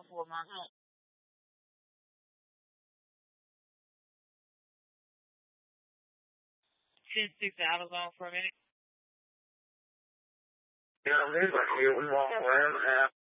Alabama for my aunt. Since 6 Alabama for a minute. Yeah, I'm here. We walk around the house.